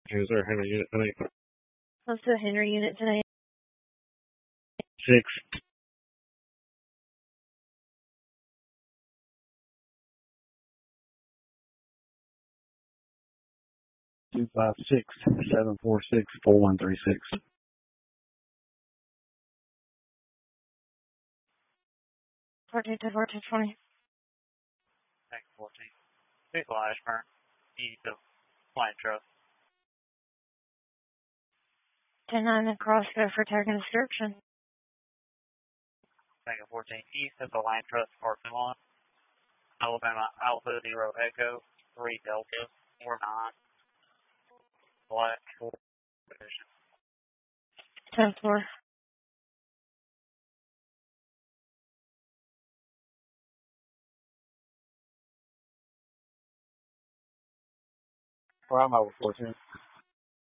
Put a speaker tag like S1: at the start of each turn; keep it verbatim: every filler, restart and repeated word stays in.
S1: Is there a Henry unit tonight?
S2: Let's do a Henry unit tonight.
S1: Six. Two five six seven four six four one three six.
S2: Fourteen to fourteen twenty.
S3: Thank you, fourteen. Vehicle Ashburn, east of Flying Trust.
S2: Ten nine across go for tag and description.
S3: Thank you, fourteen. East of the Line Trust parking lot. Alabama Alpha Zero Echo three Delta four nine. Black four position.
S2: Ten four.
S1: Well, I'm over fourteen.